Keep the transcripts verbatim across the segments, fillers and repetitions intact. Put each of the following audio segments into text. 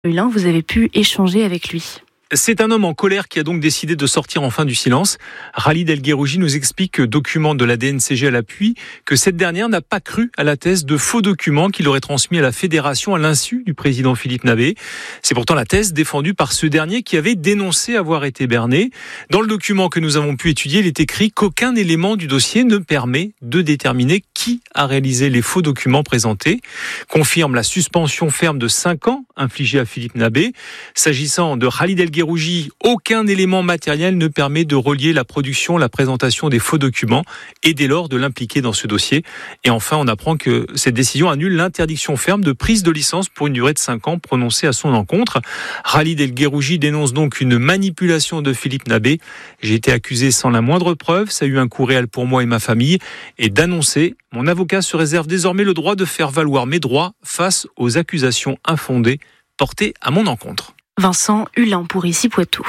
Hulin, vous avez pu échanger avec lui. C'est un homme en colère qui a donc décidé de sortir enfin du silence. Khalid El Guerrouji nous explique, document de la D N C G à l'appui, que cette dernière n'a pas cru à la thèse de faux documents qu'il aurait transmis à la fédération à l'insu du président Philippe Nabet. C'est pourtant la thèse défendue par ce dernier qui avait dénoncé avoir été berné. Dans le document que nous avons pu étudier, il est écrit qu'aucun élément du dossier ne permet de déterminer qui a réalisé les faux documents présentés. Confirme la suspension ferme de cinq ans infligée à Philippe Nabet. S'agissant de Khalid El Guerrouji, aucun élément matériel ne permet de relier la production, la présentation des faux documents et dès lors de l'impliquer dans ce dossier. Et enfin, on apprend que cette décision annule l'interdiction ferme de prise de licence pour une durée de cinq ans prononcée à son encontre. Khalid El Guerrouji dénonce donc une manipulation de Philippe Nabet. J'ai été accusé sans la moindre preuve, ça a eu un coût réel pour moi et ma famille, et d'annoncer, mon avocat se réserve désormais le droit de faire valoir mes droits face aux accusations infondées portées à mon encontre. Vincent Hulin pour Ici Poitou.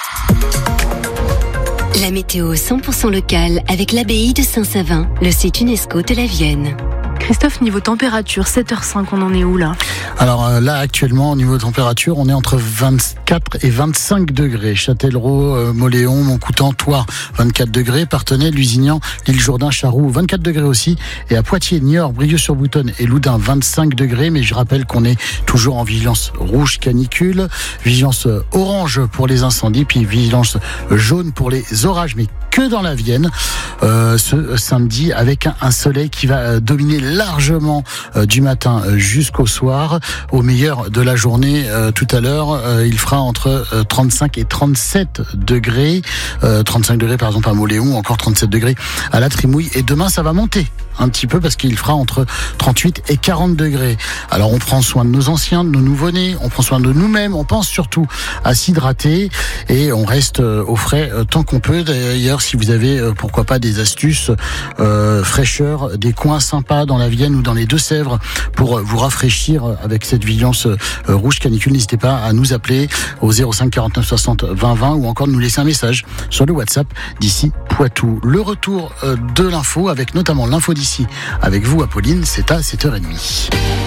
La météo cent pour cent locale avec l'abbaye de Saint-Savin, le site UNESCO de la Vienne. Christophe, niveau température, sept heures cinq, on en est où là ? Alors euh, là, actuellement, au niveau température, on est entre vingt-quatre et vingt-cinq degrés. Châtellerault, euh, Mauléon, Montcoutan, Thouars, vingt-quatre degrés. Partenay, Lusignan, l'île Jourdain, Charroux, vingt-quatre degrés aussi. Et à Poitiers, Niort, Brieuc-sur-Boutonne et Loudun, vingt-cinq degrés. Mais je rappelle qu'on est toujours en vigilance rouge canicule, vigilance orange pour les incendies, puis vigilance jaune pour les orages. Mais que dans la Vienne, euh, ce samedi, avec un, un soleil qui va euh, dominer largement euh, du matin euh, jusqu'au soir. Au meilleur de la journée, euh, tout à l'heure, euh, il fera entre euh, trente-cinq et trente-sept degrés. Euh, trente-cinq degrés par exemple à Mauléon, encore trente-sept degrés à la Trimouille. Et demain, ça va monter un petit peu parce qu'il fera entre trente-huit et quarante degrés. Alors on prend soin de nos anciens, de nos nouveau-nés, on prend soin de nous-mêmes, on pense surtout à s'hydrater et on reste euh, au frais euh, tant qu'on peut. D'ailleurs, si vous avez euh, pourquoi pas des astuces euh, fraîcheur, des coins sympas dans la Vienne ou dans les Deux-Sèvres pour vous rafraîchir avec cette vigilance rouge canicule, n'hésitez pas à nous appeler au zéro cinq quarante-neuf soixante vingt vingt ou encore nous laisser un message sur le WhatsApp d'Ici Poitou. Le retour de l'info avec notamment l'info d'ici avec vous Apolline, c'est à sept heures trente.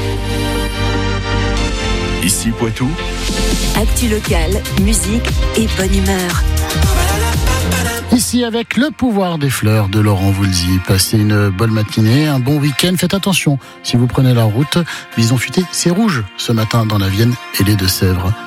Ici Poitou. Actu locale, musique et bonne humeur. Ici avec le pouvoir des fleurs de Laurent Voulzy. Passez une bonne matinée, un bon week-end. Faites attention si vous prenez la route. Bison futé, c'est rouge ce matin dans la Vienne et les Deux-Sèvres.